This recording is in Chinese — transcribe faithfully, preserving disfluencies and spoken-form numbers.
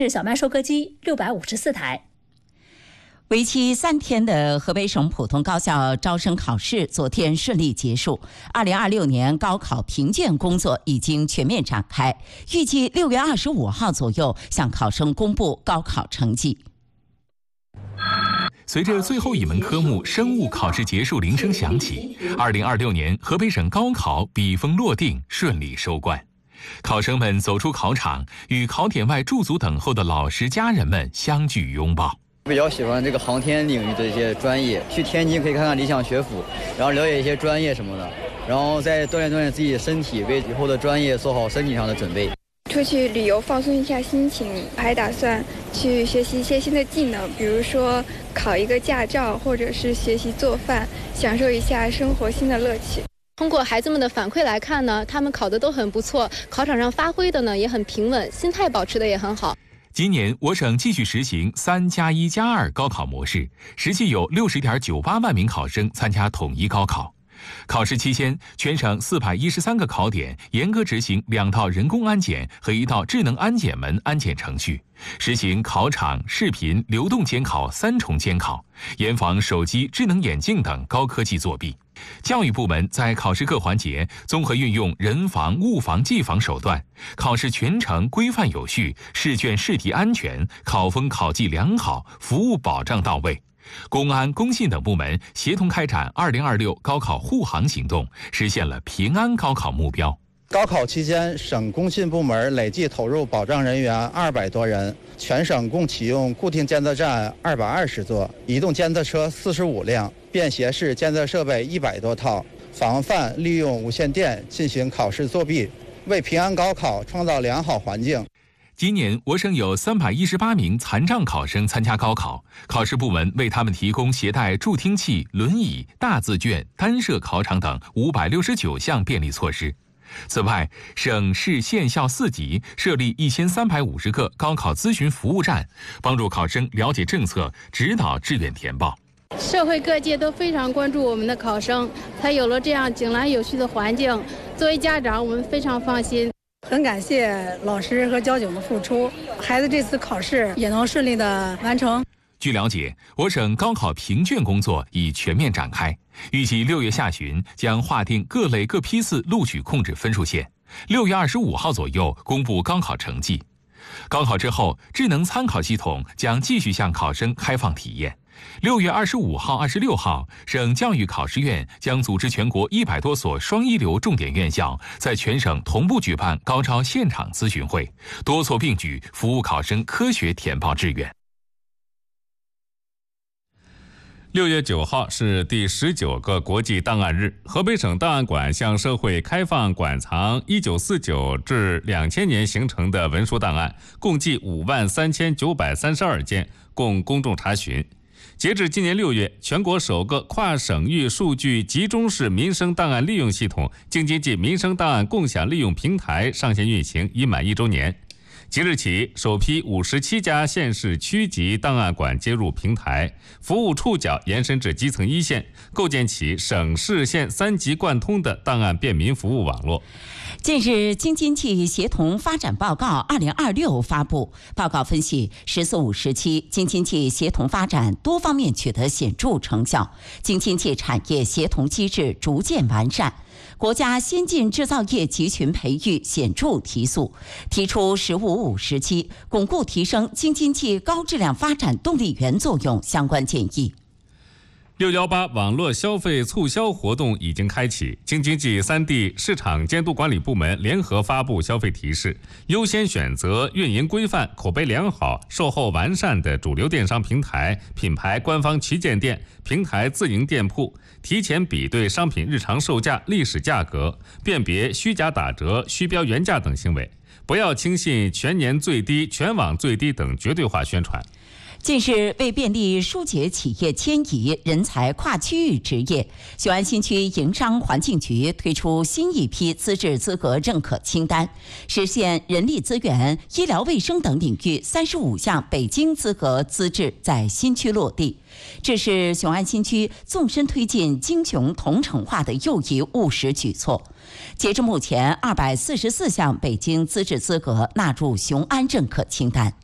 是小麦收割机六百五十四台。 为期三天的河北省普通高校招生考试昨天顺利结束，二零二六年高考评卷工作已经全面展开，预计六月二十五号左右向考生公布高考成绩。 随着最后一门科目生物考试结束铃声响起，二零二六年河北省高考笔锋落定，顺利收官。考生们走出考场，与考点外驻足等候的老师家人们相聚拥抱。 比较喜欢这个航天领域的一些专业，去天津可以看看理想学府，然后了解一些专业什么的，然后再锻炼锻炼自己的身体，为以后的专业做好身体上的准备。 出去旅游放松一下心情，还打算去学习一些新的技能，比如说考一个驾照，或者是学习做饭，享受一下生活新的乐趣。 通过孩子们的反馈来看呢，他们考得都很不错，考场上发挥的呢也很平稳，心态保持的也很好。 今年我省继续实行三加一加二高考模式，实际有六十点九八万名考生参加统一高考。考试期间，全省四百一十三个考点严格执行两道人工安检和一道智能安检门安检程序，实行考场、视频、流动监考三重监考，严防手机、智能眼镜等高科技作弊。教育部门在考试各环节综合运用人防、物防、技防手段，考试全程规范有序，试卷试题安全，考风考纪良好，服务保障到位。公安、工信等部门协同开展二零二六高考护航行动，实现了平安高考目标。 高考期间，省工信部门累计投入保障人员二百多人，全省共启用固定监测站二百二十座，移动监测车四十五辆，便携式监测设备一百多套，防范利用无线电进行考试作弊，为平安高考创造良好环境。 今年我省有三百一十八名残障考生参加高考，考试部门为他们提供携带助听器、轮椅、大字卷、单设考场等五百六十九项便利措施。此外，省市县校四级设立一千三百五十个高考咨询服务站，帮助考生了解政策，指导志愿填报。 社会各界都非常关注我们的考生，才有了这样井然有序的环境。作为家长，我们非常放心。 很感谢老师和交警的付出，孩子这次考试也能顺利的完成。 据了解，我省高考评卷工作已全面展开，预计六月下旬将划定各类各批次录取控制分数线，六月二十五号左右公布高考成绩。高考之后，智能参考系统将继续向考生开放体验。六月二十五号、二十六号，省教育考试院将组织全国一百多所双一流重点院校，在全省同步举办高招现场咨询会，多措并举，服务考生科学填报志愿。 六月九号是第十九个国际档案日，河北省档案馆向社会开放馆藏一九四九至两千年形成的文书档案，共计五万三千九百三十二件，供公众查询。截至今年六月，全国首个跨省域数据集中式民生档案利用系统京津冀民生档案共享利用平台上线运行已满一周年。即日起，首批五十七家县市区级档案馆接入平台，服务触角延伸至基层一线，构建起省市县三级贯通的档案便民服务网络。 近日，京津冀协同发展报告二零二六发布，报告分析“十四五”时期京津冀协同发展多方面取得显著成效，京津冀产业协同机制逐渐完善，国家先进制造业集群培育显著提速，提出“十五五”时期巩固提升京津冀高质量发展动力源作用相关建议。 六一八网络消费促销活动已经开启，京津冀三地市场监督管理部门联合发布消费提示，优先选择运营规范、口碑良好、售后完善的主流电商平台、品牌官方旗舰店、平台自营店铺，提前比对商品日常售价、历史价格，辨别虚假打折、虚标原价等行为，不要轻信全年最低、全网最低等绝对化宣传。 近日，为便利疏解企业迁移、人才跨区域职业，雄安新区营商环境局推出新一批资质资格认可清单，实现人力资源、医疗卫生等领域三十五项北京资格资质在新区落地。这是雄安新区纵深推进京雄同城化的又一务实举措。截至目前，二百四十四项北京资质资格纳入雄安认可清单。